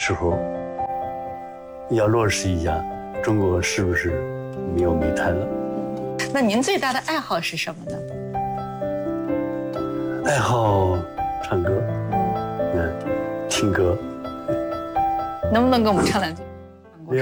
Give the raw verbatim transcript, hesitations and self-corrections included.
时候，要落实一下，中国是不是没有煤炭了？ 那您最大的爱好是什么呢？ 爱好唱歌，嗯，听歌。 能不能给我们唱两句？